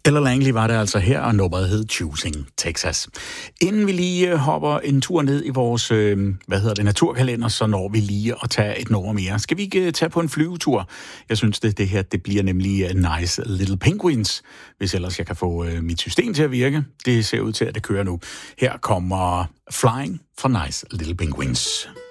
Ella Langley var det altså her, og nummeret hed Choosing Texas. Inden vi lige hopper en tur ned i vores, naturkalender, så når vi lige at tage et nummer mere. Skal vi ikke tage på en flyvetur? Jeg synes, det her bliver nemlig Nice Little Penguins, hvis ellers jeg kan få mit system til at virke. Det ser ud til, at det kører nu. Her kommer Flying fra Nice Little Penguins.